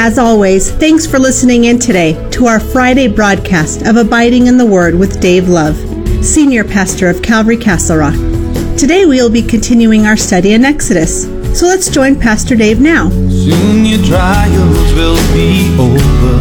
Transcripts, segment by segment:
As always, thanks for listening in today to our Friday broadcast of Abiding in the Word with Dave Love, Senior Pastor of Calvary Castle Rock. Today we will be continuing our study in Exodus. So let's join Pastor Dave now. Soon your trials will be over.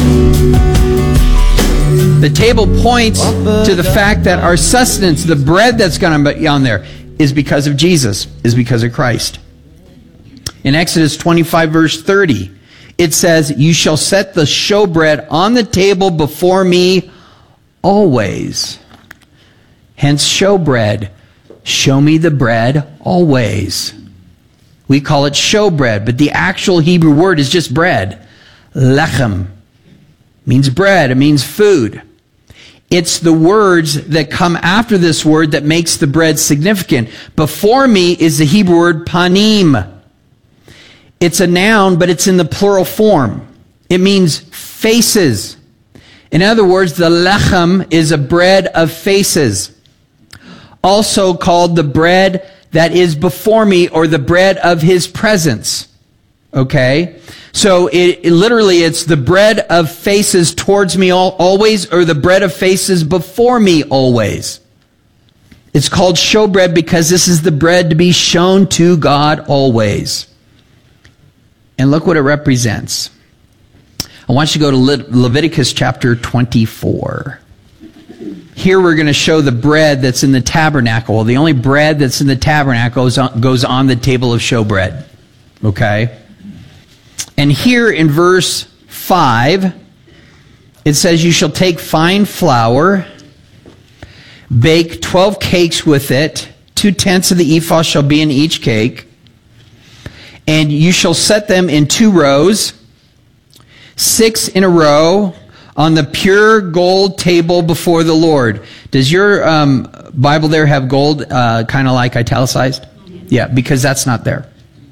The table points to the fact that our sustenance, the bread that's going to be on there, is because of Jesus, is because of Christ. In Exodus 25, verse 30, it says, "You shall set the showbread on the table before me always." Hence showbread. Show me the bread always. We call it showbread, but the actual Hebrew word is just bread. Lechem means bread. It means food. It's the words that come after this word that makes the bread significant. Before me is the Hebrew word panim. It's a noun, but it's in the plural form. It means faces. In other words, the lechem is a bread of faces. Also called the bread that is before me, or the bread of his presence. Okay? So literally it's the bread of faces towards me always, or the bread of faces before me always. It's called showbread because this is the bread to be shown to God always. And look what it represents. I want you to go to Leviticus chapter 24. Here we're going to show the bread that's in the tabernacle. The only bread that's in the tabernacle goes on the table of showbread. Okay? And here in verse 5, it says, "You shall take fine flour, bake 12 cakes with it. 2/10 of the ephah shall be in each cake. And you shall set them in 2 rows, 6 in a row, on the pure gold table before the Lord." Does your Bible there have gold kind of like italicized? Yeah, because that's not there.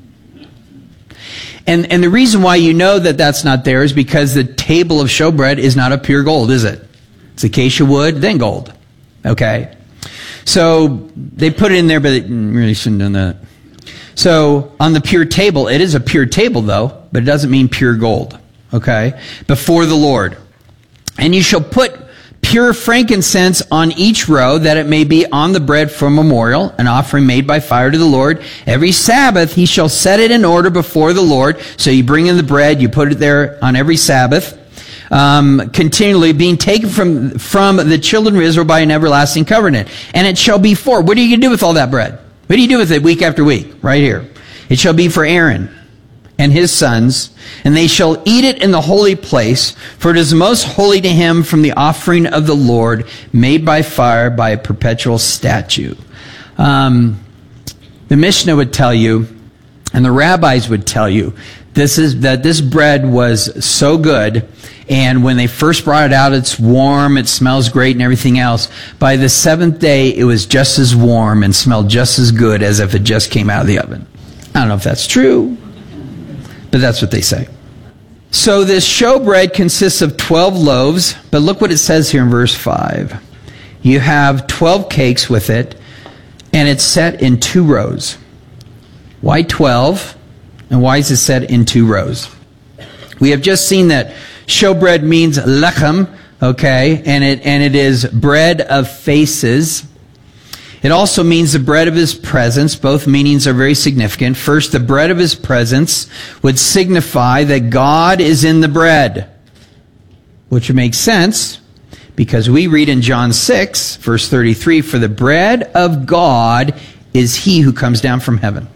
And the reason why you know that that's not there is because the table of showbread is not a pure gold, is it? It's acacia wood, then gold. Okay? So they put it in there, but they really shouldn't have done that. So on the pure table, it is a pure table though, but it doesn't mean pure gold. Okay? Before the Lord. "And you shall put pure frankincense on each row, that it may be on the bread for memorial, an offering made by fire to the Lord. Every Sabbath he shall set it in order before the Lord." So you bring in the bread, you put it there on every Sabbath, continually being taken from the children of Israel by an everlasting covenant. "And it shall be for," what are you going to do with all that bread? What do you do with it week after week? Right here. "It shall be for Aaron and his sons, and they shall eat it in the holy place, for it is most holy to him, from the offering of the Lord, made by fire, by a perpetual statute." The Mishnah would tell you, and the rabbis would tell you, that this bread was so good, and when they first brought it out, it's warm, it smells great and everything else. By the 7th day, it was just as warm and smelled just as good as if it just came out of the oven. I don't know if that's true, but that's what they say. So this showbread consists of 12 loaves, but look what it says here in verse 5. You have 12 cakes with it, and it's set in 2 rows. Why 12? And why is it set in 2 rows? We have just seen that showbread means lechem, okay, and it is bread of faces. It also means the bread of his presence. Both meanings are very significant. First, the bread of his presence would signify that God is in the bread, which would make sense because we read in John 6, verse 33, "For the bread of God is he who comes down from heaven."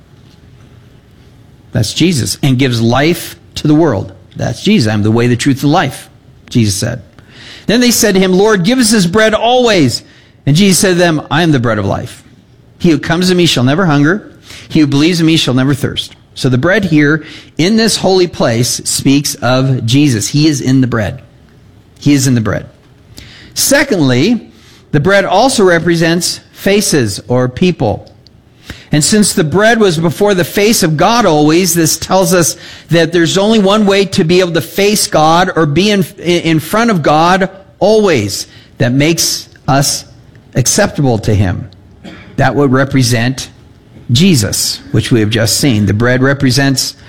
That's Jesus, and gives life to the world. That's Jesus. "I'm the way, the truth, and life," Jesus said. Then they said to him, "Lord, give us this bread always." And Jesus said to them, "I am the bread of life. He who comes to me shall never hunger. He who believes in me shall never thirst." So the bread here in this holy place speaks of Jesus. He is in the bread. He is in the bread. Secondly, the bread also represents faces or people. And since the bread was before the face of God always, this tells us that there's only one way to be able to face God or be in front of God always that makes us acceptable to him. That would represent Jesus, which we have just seen. The bread represents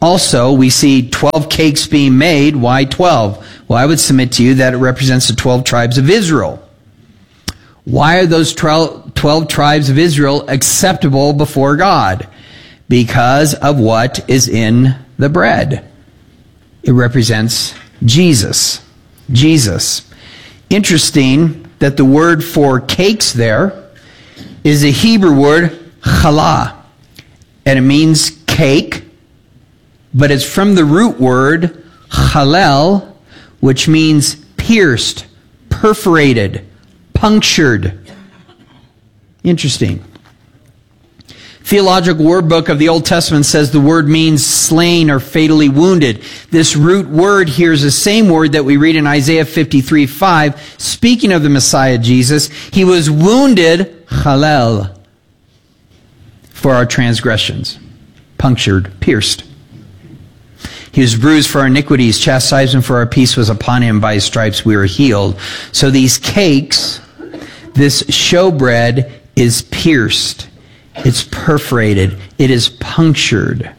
Also, we see 12 cakes being made. Why 12? Well, I would submit to you that it represents the 12 tribes of Israel. Why are those 12 tribes of Israel acceptable before God? Because of what is in the bread. It represents Jesus. Jesus. Interesting that the word for cakes there is the Hebrew word challah. And it means cake, but it's from the root word chalel, which means pierced, perforated, punctured. Interesting. Theological Word Book of the Old Testament says the word means slain or fatally wounded. This root word here is the same word that we read in Isaiah 53:5, speaking of the Messiah Jesus. He was wounded, chalel, for our transgressions. Punctured, pierced. He was bruised for our iniquities. Chastisement for our peace was upon him. By his stripes we were healed. So these cakes, this showbread, is pierced. It's perforated. It is punctured.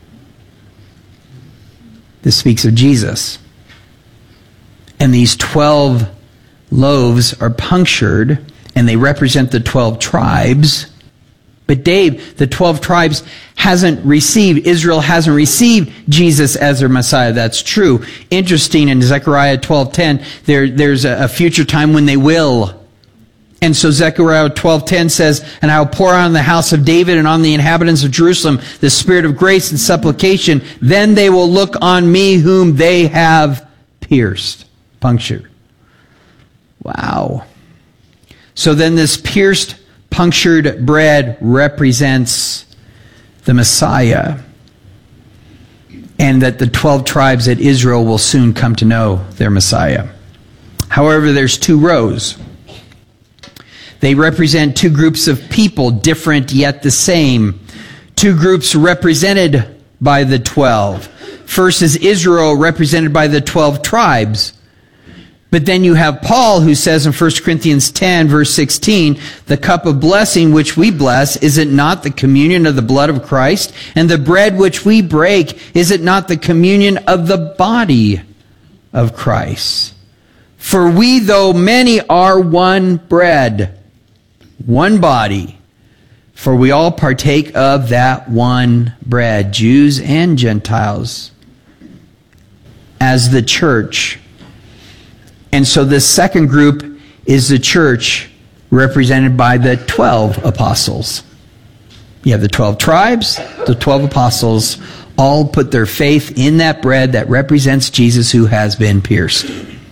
This speaks of Jesus. And these 12 loaves are punctured, and they represent the 12 tribes. But Dave, the 12 tribes Israel hasn't received Jesus as their Messiah. That's true. Interesting, in Zechariah 12:10, there's a future time when they will. And so Zechariah 12:10 says, "And I will pour out on the house of David and on the inhabitants of Jerusalem the spirit of grace and supplication. Then they will look on me whom they have pierced." Punctured. Wow. So then this pierced, punctured bread represents the Messiah. And that the 12 tribes at Israel will soon come to know their Messiah. However, there's two rows. They represent two groups of people, different yet the same. Two groups represented by the 12. First is Israel, represented by the 12 tribes. But then you have Paul, who says in 1 Corinthians 10, verse 16, "The cup of blessing which we bless, is it not the communion of the blood of Christ? And the bread which we break, is it not the communion of the body of Christ? For we, though many, are one bread, one body, for we all partake of that one bread," Jews and Gentiles, as the church. And so this second group is the church, represented by the 12 apostles. You have the 12 tribes, the 12 apostles, all put their faith in that bread that represents Jesus who has been pierced.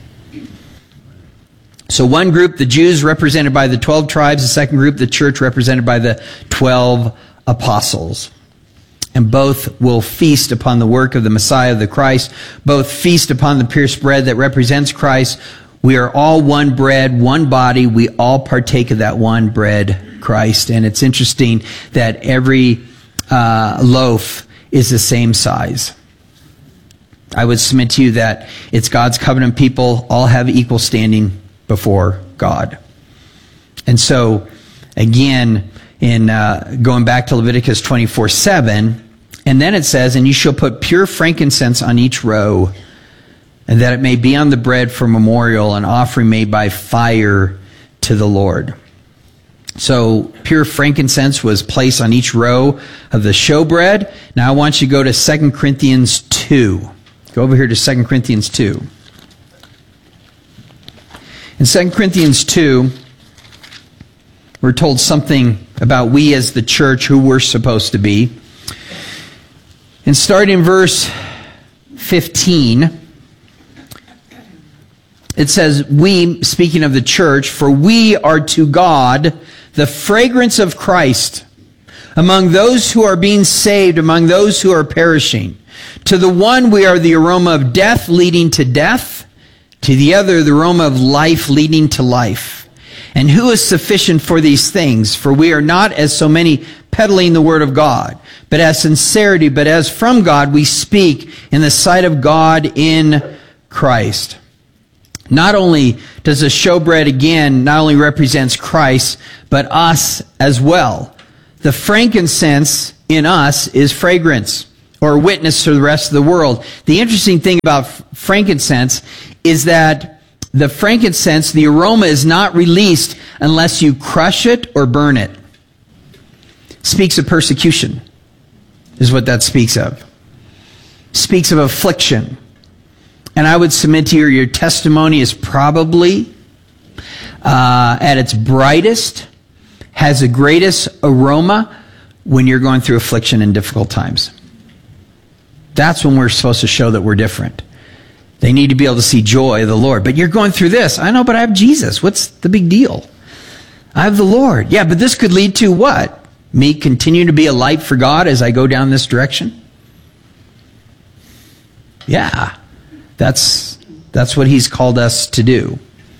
So one group, the Jews, represented by the 12 tribes. The second group, the church, represented by the 12 apostles. And both will feast upon the work of the Messiah, the Christ. Both feast upon the pierced bread that represents Christ. We are all one bread, one body. We all partake of that one bread, Christ. And it's interesting that every loaf is the same size. I would submit to you that it's God's covenant people, all have equal standing before God. And so, again, in going back to Leviticus 24:7, and then it says, "And you shall put pure frankincense on each row, and that it may be on the bread for memorial, an offering made by fire to the Lord." So pure frankincense was placed on each row of the showbread. Now I want you to go to 2 Corinthians 2. Go over here to 2 Corinthians 2. In 2 Corinthians 2, we're told something about we as the church, who we're supposed to be. And starting in verse 15, it says, "We," speaking of the church, "for we are to God the fragrance of Christ among those who are being saved, among those who are perishing. To the one we are the aroma of death leading to death, to the other the aroma of life leading to life. And who is sufficient for these things? For we are not as so many peddling the word of God, but as sincerity, but as from God we speak in the sight of God in Christ." Not only does the showbread, again, not only represents Christ, but us as well. The frankincense in us is fragrance. or witness to the rest of the world. The interesting thing about frankincense is that the frankincense, the aroma, is not released unless you crush it or burn it. Speaks of persecution, is what that speaks of. Speaks of affliction. And I would submit to you, your testimony is probably at its brightest, has the greatest aroma when you're going through affliction and difficult times. That's when we're supposed to show that we're different. They need to be able to see joy of the Lord. But you're going through this. I know, but I have Jesus. What's the big deal? I have the Lord. Yeah, but this could lead to what? Me continue to be a light for God as I go down this direction? Yeah. That's what he's called us to do.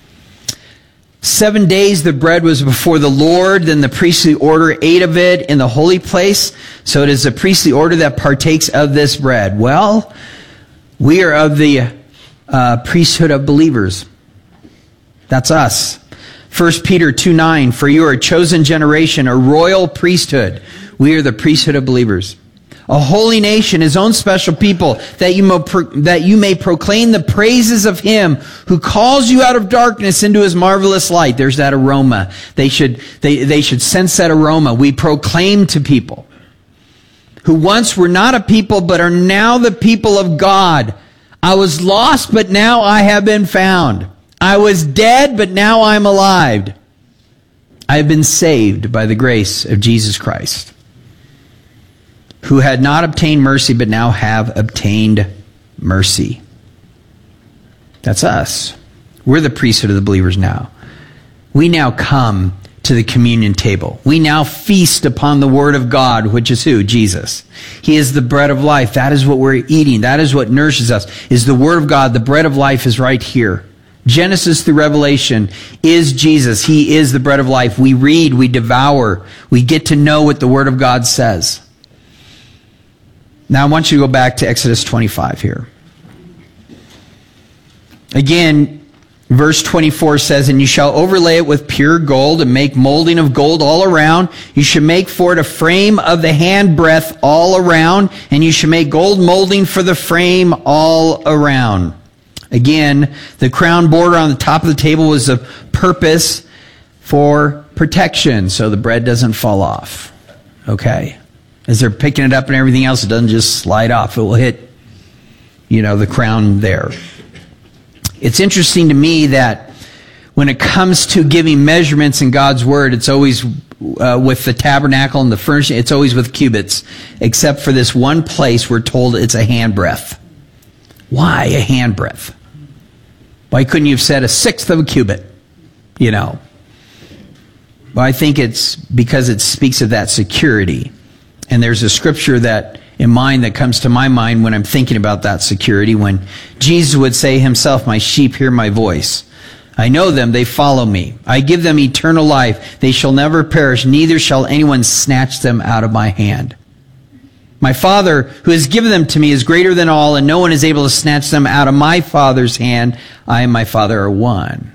7 days the bread was before the Lord, then the priestly order ate of it in the holy place. So it is the priestly order that partakes of this bread. Well, we are of the priesthood of believers. That's us. 1 Peter 2:9, for you are a chosen generation, a royal priesthood. We are the priesthood of believers. A holy nation, his own special people, that you may proclaim the praises of him who calls you out of darkness into his marvelous light. There's that aroma. They should sense that aroma. We proclaim to people who once were not a people, but are now the people of God. I was lost, but now I have been found. I was dead, but now I'm alive. I have been saved by the grace of Jesus Christ, who had not obtained mercy, but now have obtained mercy. That's us. We're the priesthood of the believers now. We now come to the communion table. We now feast upon the Word of God, which is who? Jesus. He is the bread of life. That is what we're eating. That is what nourishes us, is the Word of God. The bread of life is right here. Genesis through Revelation is Jesus. He is the bread of life. We read, we devour, we get to know what the Word of God says. Now I want you to go back to Exodus 25 here. Again, verse 24 says, and you shall overlay it with pure gold and make molding of gold all around. You should make for it a frame of the handbreadth all around, and you should make gold molding for the frame all around. Again, the crown border on the top of the table was a purpose for protection, so the bread doesn't fall off. Okay? As they're picking it up and everything else, it doesn't just slide off. It will hit, the crown there. It's interesting to me that when it comes to giving measurements in God's Word, it's always with the tabernacle and the furnishing, it's always with cubits, except for this one place we're told it's a handbreadth. Why a handbreadth? Why couldn't you have said a sixth of a cubit? Well, I think it's because it speaks of that security. And there's a scripture in mind that comes to my mind when I'm thinking about that security, when Jesus would say himself, my sheep hear my voice. I know them, they follow me. I give them eternal life. They shall never perish, neither shall anyone snatch them out of my hand. My Father, who has given them to me, is greater than all, and no one is able to snatch them out of my Father's hand. I and my Father are one.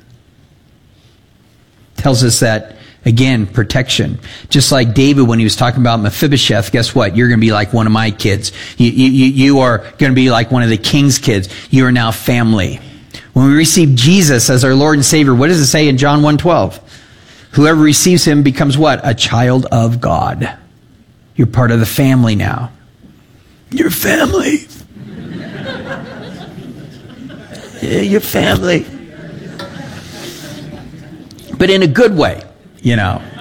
Tells us that, again, protection. Just like David, when he was talking about Mephibosheth, guess what? You're going to be like one of my kids. You are going to be like one of the king's kids. You are now family. When we receive Jesus as our Lord and Savior, what does it say in John 1:12? Whoever receives him becomes what? A child of God. You're part of the family now. Your family. Yeah, your family. But in a good way, In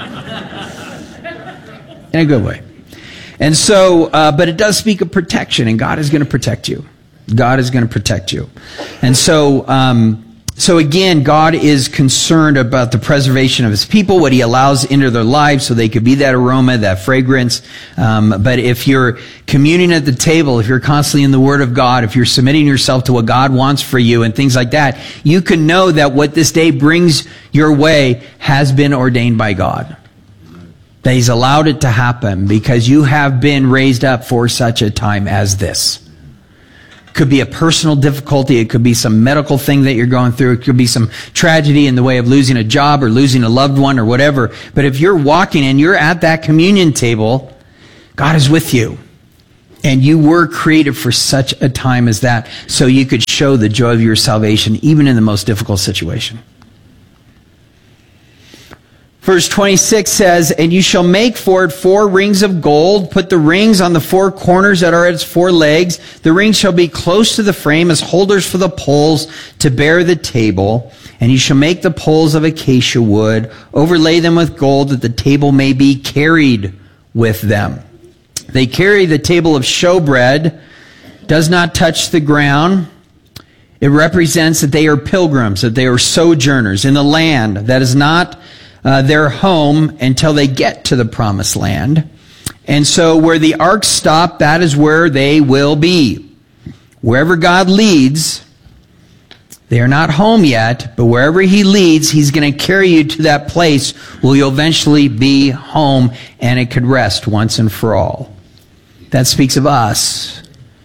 a good way. And so, but it does speak of protection, and God is going to protect you. God is going to protect you. And so again, God is concerned about the preservation of his people, what he allows into their lives so they could be that aroma, that fragrance. But if you're communing at the table, if you're constantly in the Word of God, if you're submitting yourself to what God wants for you and things like that, you can know that what this day brings your way has been ordained by God. That he's allowed it to happen because you have been raised up for such a time as this. Could be a personal difficulty. It could be some medical thing that you're going through. It could be some tragedy in the way of losing a job or losing a loved one or whatever. But if you're walking and you're at that communion table, God is with you. And you were created for such a time as that, so you could show the joy of your salvation even in the most difficult situation. Verse 26 says, and you shall make for it 4 rings of gold. Put the rings on the 4 corners that are at its 4 legs. The rings shall be close to the frame as holders for the poles to bear the table. And you shall make the poles of acacia wood. Overlay them with gold that the table may be carried with them. They carry the table of showbread. Does not touch the ground. It represents that they are pilgrims, that they are sojourners in the land that is not their home until they get to the promised land. And so where the ark stopped, that is where they will be. Wherever God leads, they are not home yet, but wherever He leads, He's going to carry you to that place where you'll eventually be home and it could rest once and for all. That speaks of us.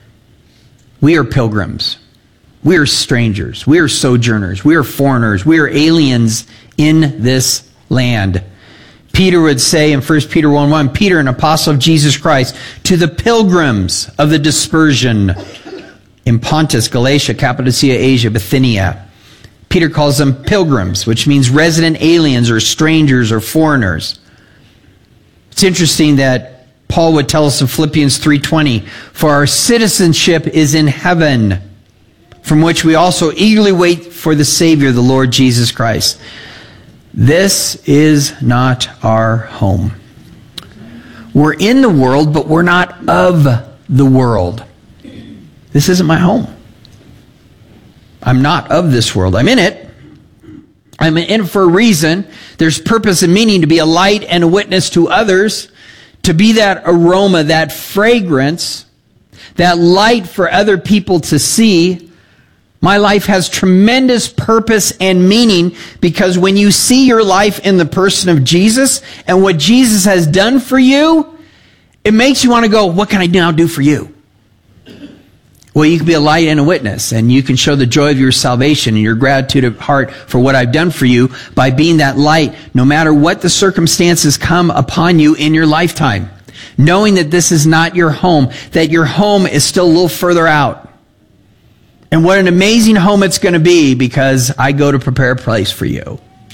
We are pilgrims. We are strangers. We are sojourners. We are foreigners. We are aliens in this land. Peter would say in 1 Peter 1:1, Peter, an apostle of Jesus Christ, to the pilgrims of the dispersion in Pontus, Galatia, Cappadocia, Asia, Bithynia. Peter calls them pilgrims, which means resident aliens or strangers or foreigners. It's interesting that Paul would tell us in Philippians 3:20, for our citizenship is in heaven, from which we also eagerly wait for the Savior, the Lord Jesus Christ. This is not our home. We're in the world, but we're not of the world. This isn't my home. I'm not of this world. I'm in it. I'm in it for a reason. There's purpose and meaning to be a light and a witness to others, to be that aroma, that fragrance, that light for other people to see. My life has tremendous purpose and meaning because when you see your life in the person of Jesus and what Jesus has done for you, it makes you want to go, what can I now do for you? Well, you can be a light and a witness, and you can show the joy of your salvation and your gratitude of heart for what I've done for you by being that light, no matter what the circumstances come upon you in your lifetime. Knowing that this is not your home, that your home is still a little further out. And what an amazing home it's going to be because I go to prepare a place for you.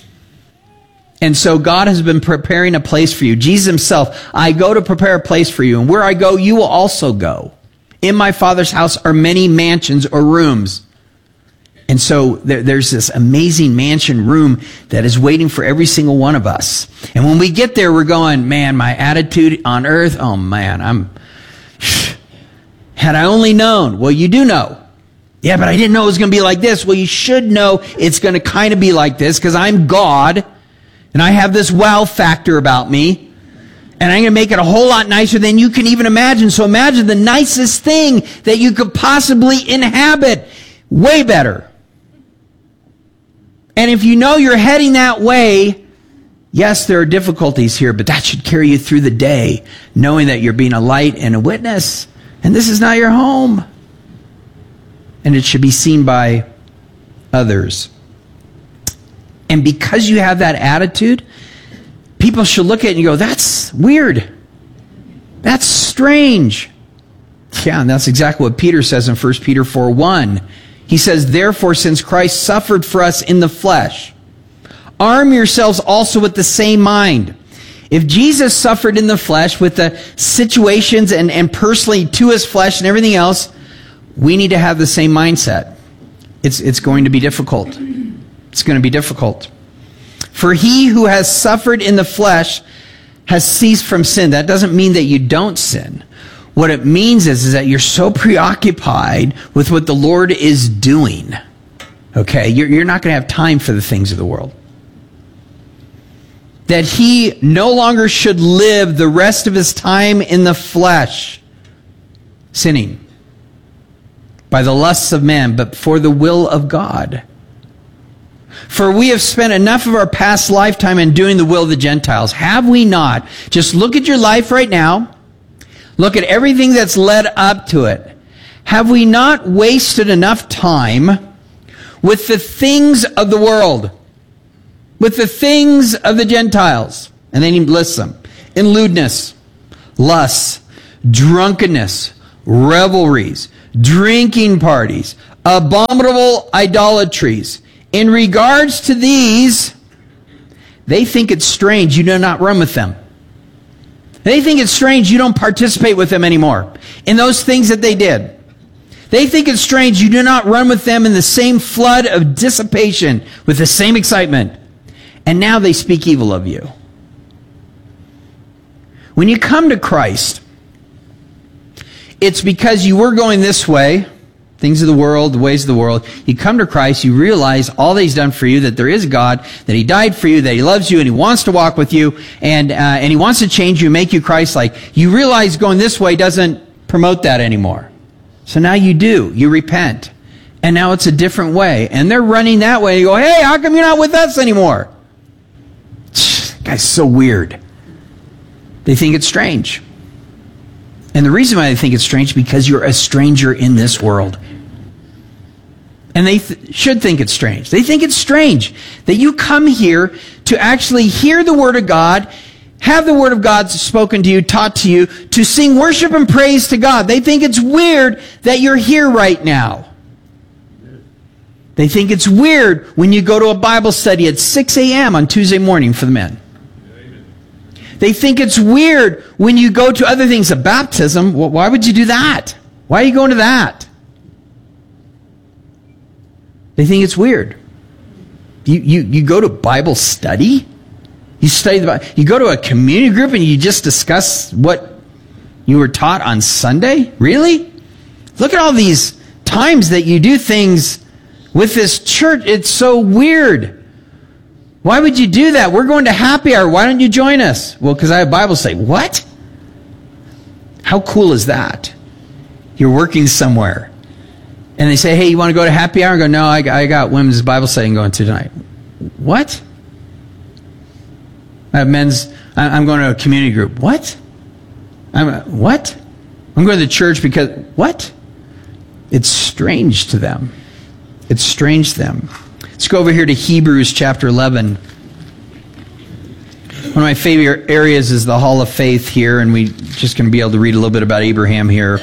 And so God has been preparing a place for you. Jesus Himself, I go to prepare a place for you. And where I go, you will also go. In my Father's house are many mansions or rooms. And so there's this amazing mansion room that is waiting for every single one of us. And when we get there, we're going, man, my attitude on earth, oh man, had I only known. Well, you do know. Yeah, but I didn't know it was going to be like this. Well, you should know it's going to kind of be like this because I'm God and I have this wow factor about me and I'm going to make it a whole lot nicer than you can even imagine. So imagine the nicest thing that you could possibly inhabit. Way better. And if you know you're heading that way, yes, there are difficulties here, but that should carry you through the day, knowing that you're being a light and a witness and this is not your home. And it should be seen by others. And because you have that attitude, people should look at it and go, that's weird. That's strange. Yeah, and that's exactly what Peter says in 1 Peter 4:1. He says, therefore, since Christ suffered for us in the flesh, arm yourselves also with the same mind. If Jesus suffered in the flesh with the situations and personally to His flesh and everything else, we need to have the same mindset. It's going to be difficult. It's going to be difficult. For he who has suffered in the flesh has ceased from sin. That doesn't mean that you don't sin. What it means is that you're so preoccupied with what the Lord is doing. Okay? You're not going to have time for the things of the world. That he no longer should live the rest of his time in the flesh, sinning by the lusts of man, but for the will of God. For we have spent enough of our past lifetime in doing the will of the Gentiles. Have we not? Just look at your life right now. Look at everything that's led up to it. Have we not wasted enough time with the things of the world? With the things of the Gentiles? And then he lists them. In lewdness, lust, drunkenness, revelries, drinking parties, abominable idolatries. In regards to these, they think it's strange you do not run with them. They think it's strange you don't participate with them anymore in those things that they did. They think it's strange you do not run with them in the same flood of dissipation with the same excitement. And now they speak evil of you. When you come to Christ, it's because you were going this way, things of the world, the ways of the world. You come to Christ, you realize all that He's done for you, that there is a God, that He died for you, that He loves you, and He wants to walk with you, and He wants to change you, make you Christ-like. You realize going this way doesn't promote that anymore. So now you do. You repent. And now it's a different way. And they're running that way. You go, hey, how come you're not with us anymore? That guy's so weird. They think it's strange. And the reason why they think it's strange is because you're a stranger in this world. And they should think it's strange. They think it's strange that you come here to actually hear the Word of God, have the Word of God spoken to you, taught to you, to sing worship and praise to God. They think it's weird that you're here right now. They think it's weird when you go to a Bible study at 6 a.m. on Tuesday morning for the men. They think it's weird when you go to other things, a baptism. Well, why would you do that? Why are you going to that? They think it's weird. You go to Bible study? You study the Bible. You go to a community group and you just discuss what you were taught on Sunday? Really? Look at all these times that you do things with this church. It's so weird. Why would you do that? We're going to happy hour. Why don't you join us? Well, because I have Bible study. What? How cool is that? You're working somewhere. And they say, hey, you want to go to happy hour? I go, no, I got women's Bible study going to tonight. What? I have men's, I'm going to a community group. What? What? I'm going to the church because, what? It's strange to them. It's strange to them. Let's go over here to Hebrews chapter 11. One of my favorite areas is the Hall of Faith here, and we're just going to be able to read a little bit about Abraham here.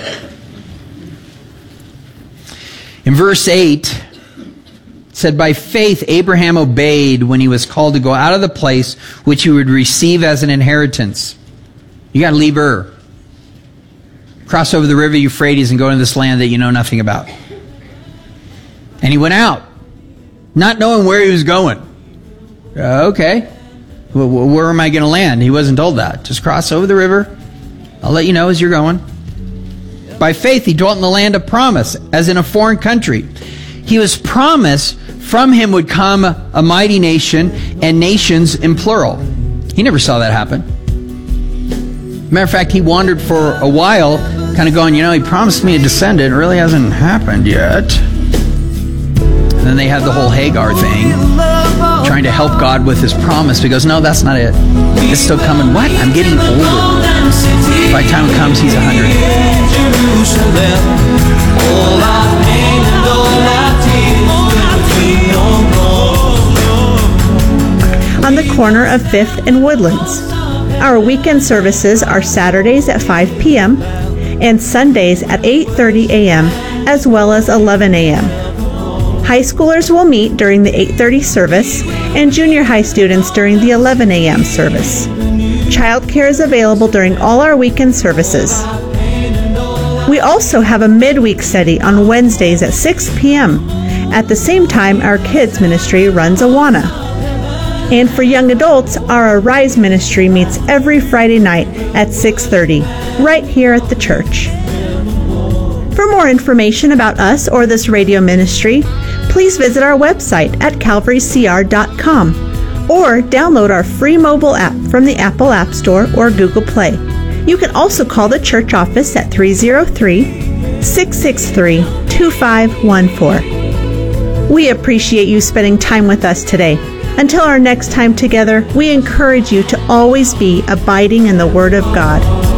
In verse 8, it said, by faith Abraham obeyed when he was called to go out of the place which he would receive as an inheritance. You got to leave Ur. Cross over the river Euphrates and go into this land that you know nothing about. And he went out, not knowing where he was going. Okay. Well, where am I going to land? He wasn't told that. Just cross over the river. I'll let you know as you're going. By faith, he dwelt in the land of promise, as in a foreign country. He was promised from him would come a mighty nation, and nations in plural. He never saw that happen. Matter of fact, he wandered for a while, kind of going, he promised me a descendant. It really hasn't happened yet. And then they had the whole Hagar thing, trying to help God with his promise. He goes, no, that's not it. It's still coming. What? I'm getting older. By the time it comes, he's 100. On the corner of 5th and Woodlands. Our weekend services are Saturdays at 5 p.m. and Sundays at 8:30 a.m. as well as 11 a.m. High schoolers will meet during the 8:30 service and junior high students during the 11 a.m. service. Childcare is available during all our weekend services. We also have a midweek study on Wednesdays at 6 p.m. At the same time, our kids ministry runs Awana. And for young adults, our Arise ministry meets every Friday night at 6:30, right here at the church. For more information about us or this radio ministry, please visit our website at calvarycr.com or download our free mobile app from the Apple App Store or Google Play. You can also call the church office at 303-663-2514. We appreciate you spending time with us today. Until our next time together, we encourage you to always be abiding in the Word of God.